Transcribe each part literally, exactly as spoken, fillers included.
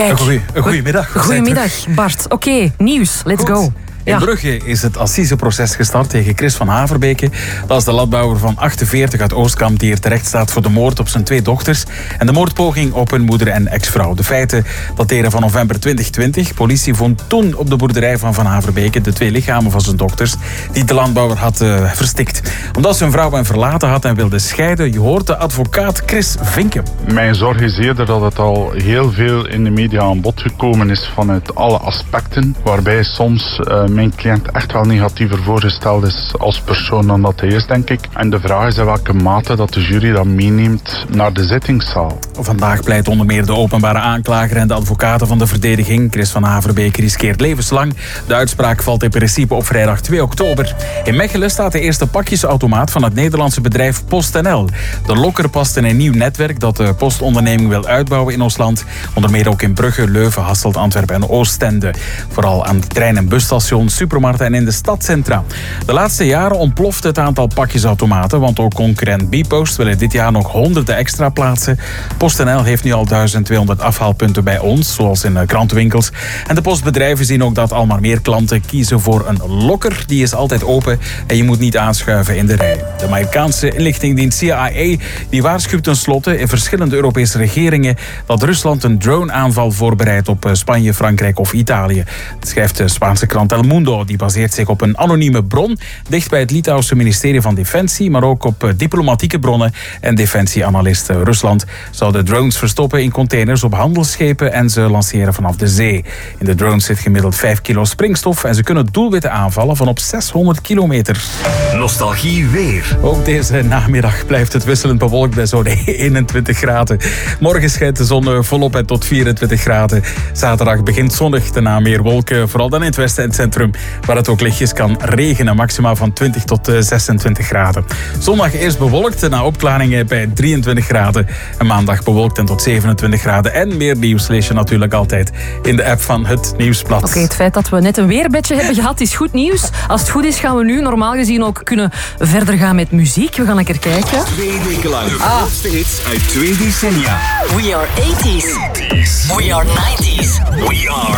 Kijk. Een goeie, een goeiemiddag. Goedemiddag, Bart. Oké, okay, nieuws. Let's Goed. go. In Ja. Brugge is het assiseproces gestart tegen Chris van Haverbeke. Dat is de landbouwer van achtenveertig uit Oostkamp die er terecht staat voor de moord op zijn twee dochters en de moordpoging op hun moeder en ex-vrouw. De feiten dateren van november twintig twintig. Politie vond toen op de boerderij van Van Haverbeke de twee lichamen van zijn dochters die de landbouwer had uh, verstikt. Omdat zijn vrouw hem verlaten had en wilde scheiden, je hoort de advocaat Chris Vinken. Mijn zorg is eerder dat het al heel veel in de media aan bod gekomen is vanuit alle aspecten, waarbij soms uh, mijn cliënt echt wel negatiever voorgesteld is als persoon dan dat hij is, denk ik. En de vraag is in welke mate dat de jury dat meeneemt naar de zittingszaal. Vandaag pleit onder meer de openbare aanklager en de advocaten van de verdediging. Chris van Haverbeke riskeert levenslang. De uitspraak valt in principe op vrijdag twee oktober. In Mechelen staat de eerste pakjesautomaat van het Nederlandse bedrijf PostNL. De lokker past in een nieuw netwerk dat de postonderneming wil uitbouwen in ons land. Onder meer ook in Brugge, Leuven, Hasselt, Antwerpen en Oostende. Vooral aan de trein- en busstations, supermarkten en in de stadcentra. De laatste jaren ontploft het aantal pakjesautomaten, want ook concurrent Bpost willen dit jaar nog honderden extra plaatsen. PostNL heeft nu al duizend tweehonderd afhaalpunten bij ons, zoals in krantenwinkels. En de postbedrijven zien ook dat al maar meer klanten kiezen voor een lokker. Die is altijd open en je moet niet aanschuiven in de rij. De Amerikaanse inlichtingendienst C I A die waarschuwt tenslotte in verschillende Europese regeringen dat Rusland een drone-aanval voorbereidt op Spanje, Frankrijk of Italië. Dat schrijft de Spaanse krant El Mundo. Die baseert zich op een anonieme bron dicht bij het Litouwse ministerie van Defensie, maar ook op diplomatieke bronnen en defensieanalisten. Rusland zou de drones verstoppen in containers op handelsschepen en ze lanceren vanaf de zee. In de drones zit gemiddeld vijf kilo springstof en ze kunnen doelwitten aanvallen van op zeshonderd kilometer. Nostalgie weer. Ook deze namiddag blijft het wisselend bewolkt bij zo'n eenentwintig graden. Morgen schijnt de zon volop en tot vierentwintig graden. Zaterdag begint zonnig, daarna meer wolken, vooral dan in het westen en het centrum, waar het ook lichtjes kan regenen, maximaal van twintig tot zesentwintig graden. Zondag eerst bewolkt, na opklaringen bij drieëntwintig graden. En maandag bewolkt en tot zevenentwintig graden. En meer nieuws lees je natuurlijk altijd in de app van het Nieuwsblad. Oké, okay, het feit dat we net een weerbedje hebben gehad is goed nieuws. Als het goed is gaan we nu normaal gezien ook kunnen verder gaan met muziek. We gaan lekker kijken. Twee weken lang de grootste hits uit twee decennia. We are eighties. We are nineties. We are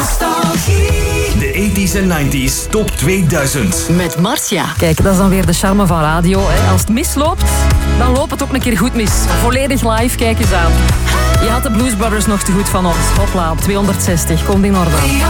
Nostalgie. De eighties en nineties top tweeduizend. Met Marcia. Kijk, dat is dan weer de charme van radio. Hè. Als het misloopt, dan loopt het ook een keer goed mis. Volledig live, kijk eens aan. Je had de Blues Brothers nog te goed van ons. Hopla, op tweehonderdzestig. Komt in orde.